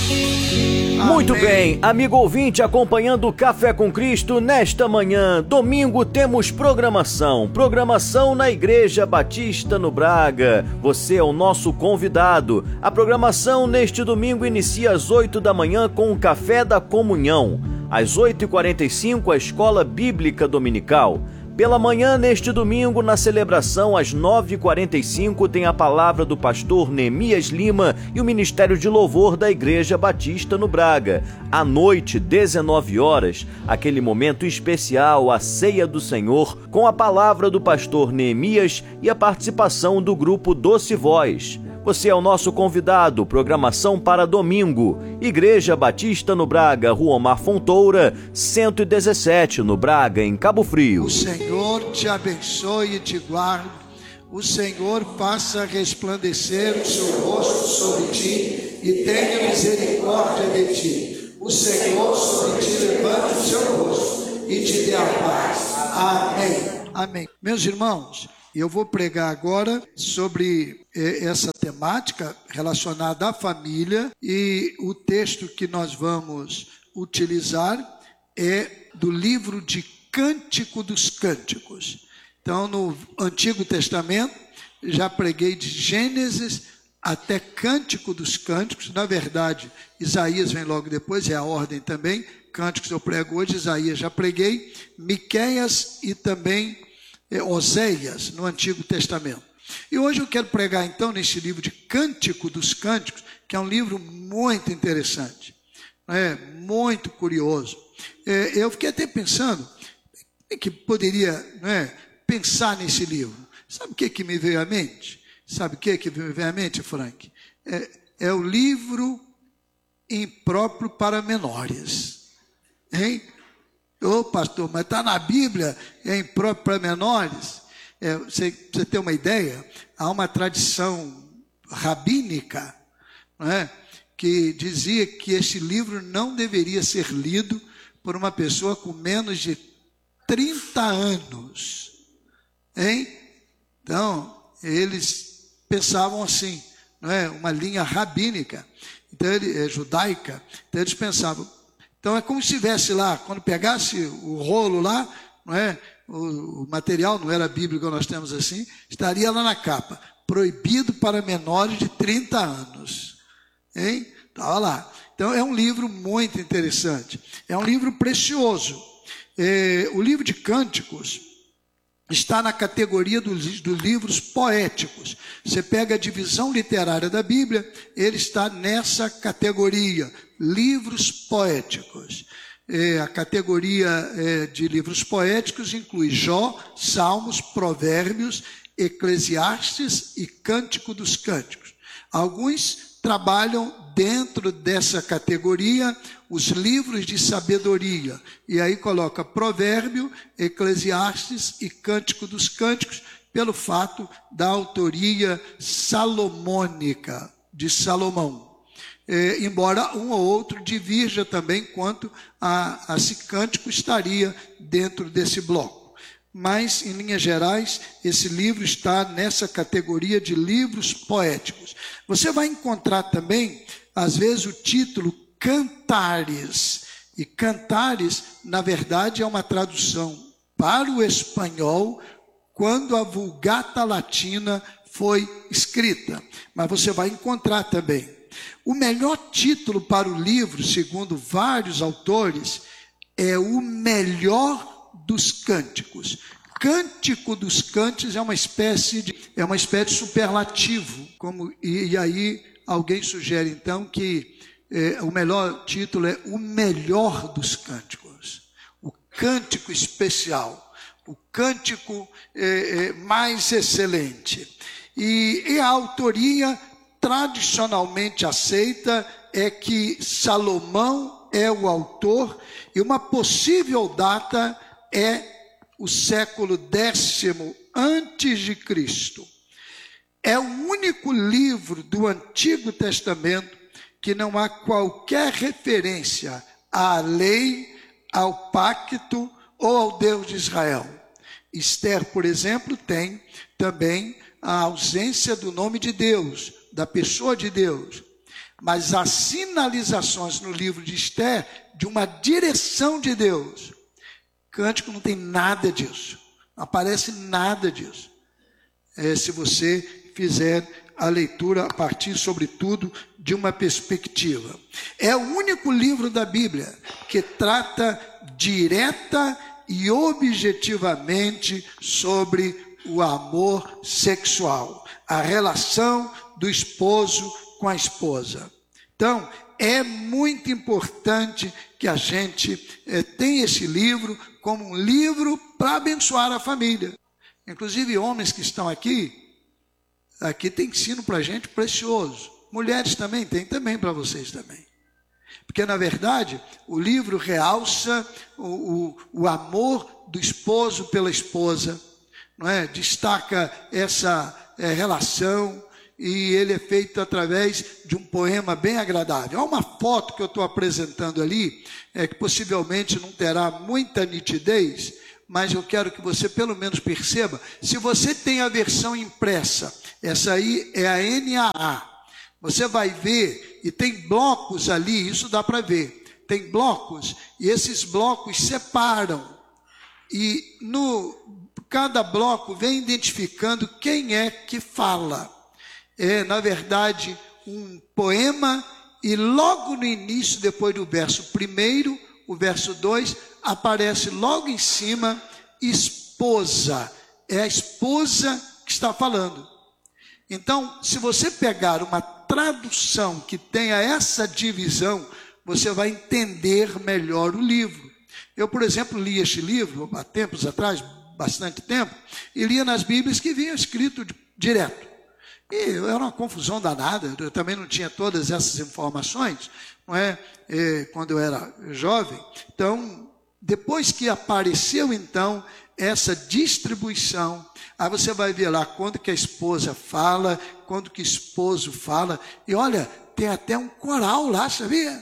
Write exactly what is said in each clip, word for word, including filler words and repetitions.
Muito bem, amigo ouvinte acompanhando o Café com Cristo, nesta manhã, domingo, temos programação, programação na Igreja Batista no Braga. Você é o nosso convidado. A programação neste domingo inicia às oito da manhã com o Café da Comunhão. Às oito e quarenta e cinco, a Escola Bíblica Dominical. Pela manhã, neste domingo, na celebração, às nove e quarenta e cinco, tem a palavra do pastor Neemias Lima e o Ministério de Louvor da Igreja Batista no Braga. À noite, dezenove horas, aquele momento especial, a Ceia do Senhor, com a palavra do pastor Neemias e a participação do grupo Doce Voz. Você é o nosso convidado, programação para domingo. Igreja Batista no Braga, Rua Omar Fontoura, cento e dezessete, no Braga, em Cabo Frio. O Senhor te abençoe e te guarde. O Senhor faça resplandecer o seu rosto sobre ti e tenha misericórdia de ti. O Senhor sobre ti levante o seu rosto e te dê a paz. Amém. Amém. Meus irmãos, eu vou pregar agora sobre eh, essa temática relacionada à família, e o texto que nós vamos utilizar é do livro de Cântico dos Cânticos. Então, no Antigo Testamento, já preguei de Gênesis até Cântico dos Cânticos. Na verdade, Isaías vem logo depois, é a ordem também. Cânticos eu prego hoje, Isaías já preguei, Miqueias e também é, Oséias, no Antigo Testamento. E hoje eu quero pregar então neste livro de Cântico dos Cânticos, que é um livro muito interessante, é, muito curioso. É, eu fiquei até pensando que poderia, né, pensar nesse livro. Sabe o que, que me veio à mente? Sabe o que, que me veio à mente, Frank? É, é o livro impróprio para menores. Hein? Ô, pastor, mas está na Bíblia, é impróprio para menores? É, você, você tem uma ideia? Há uma tradição rabínica, não é, que dizia que este livro não deveria ser lido por uma pessoa com menos de trinta anos. Hein? Então, eles pensavam assim, não é? Uma linha rabínica, então, ele, é, judaica. Então, eles pensavam. Então, é como se estivesse lá, quando pegasse o rolo lá, não é? O, o material, não era bíblico que nós temos assim, estaria lá na capa, proibido para menores de trinta anos. Hein? Estava lá. Então, é um livro muito interessante. É um livro precioso. É, o livro de Cânticos está na categoria dos, dos livros poéticos. Você pega a divisão literária da Bíblia, ele está nessa categoria, livros poéticos. É, a categoria é, de livros poéticos inclui Jó, Salmos, Provérbios, Eclesiastes e Cântico dos Cânticos. Alguns trabalham dentro dessa categoria os livros de sabedoria, e aí coloca Provérbio, Eclesiastes e Cântico dos Cânticos, pelo fato da autoria salomônica, de Salomão. É, embora um ou outro divirja também quanto a, a se cântico estaria dentro desse bloco. Mas, em linhas gerais, esse livro está nessa categoria de livros poéticos. Você vai encontrar também, às vezes, o título Cantares. E Cantares, na verdade, é uma tradução para o espanhol quando a Vulgata Latina foi escrita. Mas você vai encontrar também. O melhor título para o livro, segundo vários autores, é o melhor dos cânticos. Cântico dos Cânticos é uma espécie de, é uma espécie de superlativo. Como, e, e aí alguém sugere então que é, o melhor título é o melhor dos cânticos. O cântico especial. O cântico é, é, mais excelente. E, e a autoria tradicionalmente aceita é que Salomão é o autor, e uma possível data é o século décimo antes de Cristo. É o único livro do Antigo Testamento que não há qualquer referência à lei, ao pacto ou ao Deus de Israel. Esther, por exemplo, tem também a ausência do nome de Deus, da pessoa de Deus. mas há sinalizações no livro de Esther de uma direção de Deus. Cântico não tem nada disso, não aparece nada disso. É, se você fizer a leitura a partir, sobretudo, de uma perspectiva. É o único livro da Bíblia que trata direta e objetivamente sobre o amor sexual, a relação do esposo com a esposa. Então, é muito importante que a gente eh, tenha esse livro como um livro para abençoar a família. Inclusive, homens que estão aqui, aqui tem ensino para a gente precioso. Mulheres também, tem também para vocês também. Porque, na verdade, o livro realça o, o, o amor do esposo pela esposa, não é? Destaca essa é, relação, e ele é feito através de um poema bem agradável. Há uma foto que eu estou apresentando ali, é, que possivelmente não terá muita nitidez, mas eu quero que você pelo menos perceba. Se você tem a versão impressa, essa aí é a N A A, você vai ver, e tem blocos ali, isso dá para ver, tem blocos, e esses blocos separam, e no cada bloco vem identificando quem é que fala. É, na verdade, um poema, e logo no início, depois do verso primeiro, o verso dois, aparece logo em cima, esposa. É a esposa que está falando. Então, se você pegar uma tradução que tenha essa divisão, você vai entender melhor o livro. Eu, por exemplo, li este livro há tempos atrás, bastante tempo, e lia nas Bíblias que vinha escrito direto. E era uma confusão danada, eu também não tinha todas essas informações, não é? É, quando eu era jovem. Então, depois que apareceu, então, essa distribuição, aí você vai ver lá quando que a esposa fala, quando que o esposo fala, e olha, tem até um coral lá, sabia?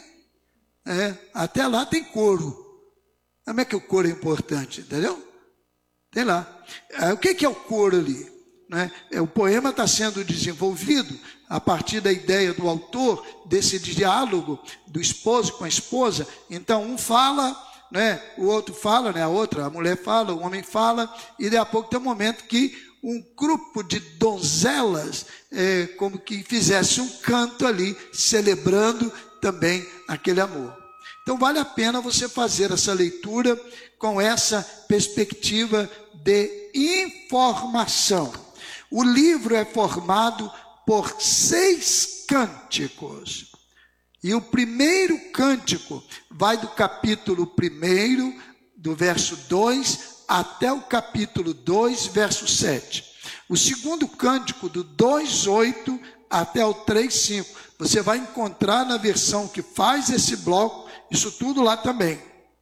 É, até lá tem coro. Como é que o coro é importante, entendeu? Tem lá. O que é o coro ali? Né? O poema está sendo desenvolvido a partir da ideia do autor, desse diálogo do esposo com a esposa. Então um fala, né? O outro fala, né? A outra, a mulher fala, o homem fala, e daqui a pouco tem um momento que um grupo de donzelas, é, como que fizesse um canto ali, celebrando também aquele amor. Então vale a pena você fazer essa leitura com essa perspectiva de informação. O livro é formado por seis cânticos. E o primeiro cântico vai do capítulo primeiro, do verso dois, até o capítulo dois, verso sete. O segundo cântico, do dois, oito, até o três, cinco. Você vai encontrar na versão que faz esse bloco, isso tudo lá também.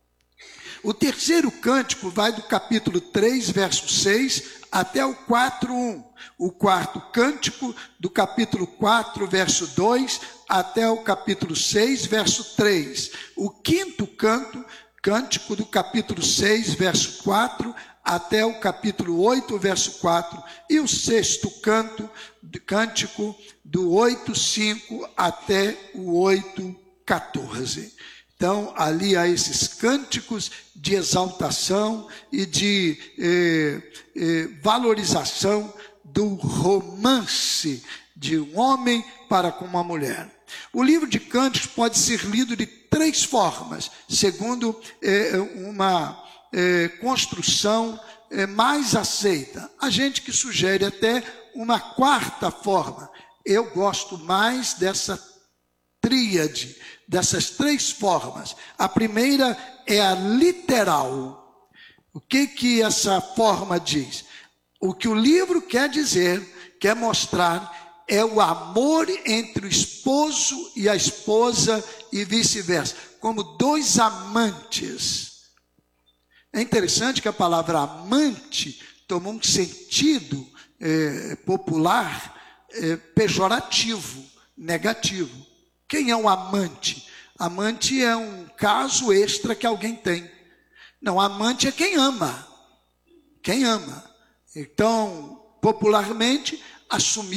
O terceiro cântico vai do capítulo três, verso seis, até o quatro, um. O quarto cântico, do capítulo quatro, verso dois, até o capítulo seis, verso três. O quinto canto, cântico, do capítulo seis, verso quatro, até o capítulo oito, verso quatro. E o sexto canto, cântico, do oito, cinco, até o oito, quatorze. Então, ali há esses cânticos de exaltação e de eh, eh, valorização do romance de um homem para com uma mulher. O livro de Cânticos pode ser lido de três formas, segundo eh, uma eh, construção eh, mais aceita. Há gente que sugere até uma quarta forma. Eu gosto mais dessa tríade, dessas três formas. A primeira é a literal. O que que essa forma diz? O que o livro quer dizer, quer mostrar, é o amor entre o esposo e a esposa e vice-versa, como dois amantes. É interessante que a palavra amante tomou um sentido é, popular é, pejorativo, negativo. Quem é um amante? Amante é um caso extra que alguém tem. Não, amante é quem ama. Quem ama. Então, popularmente, assumiu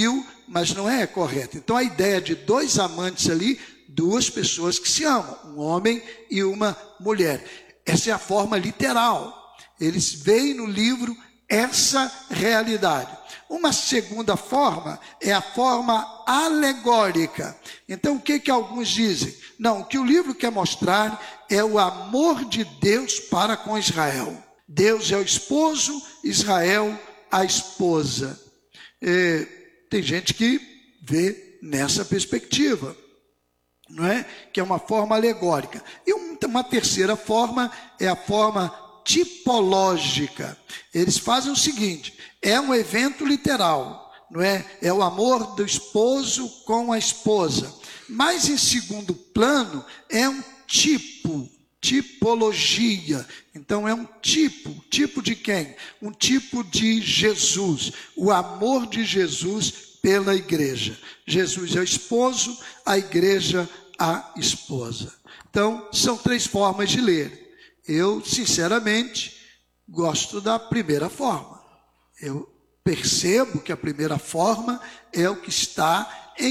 mas não é correta. Então a ideia de dois amantes ali, duas pessoas que se amam, um homem e uma mulher. Essa é a forma literal. Eles veem no livro essa realidade. Uma segunda forma é a forma alegórica. Então o que que alguns dizem? Não, o que o livro quer mostrar é o amor de Deus para com Israel. Deus é o esposo, Israel a esposa. É, tem gente que vê nessa perspectiva, não é? Que é uma forma alegórica. E uma terceira forma é a forma tipológica. Eles fazem o seguinte: é um evento literal, não é? É o amor do esposo com a esposa. Mas em segundo plano é um tipo, tipologia. Então é um tipo, tipo de quem? Um tipo de Jesus, o amor de Jesus pela igreja. Jesus é o esposo, a igreja a esposa. Então são três formas de ler. Eu, sinceramente, gosto da primeira forma. Eu percebo que a primeira forma é o que está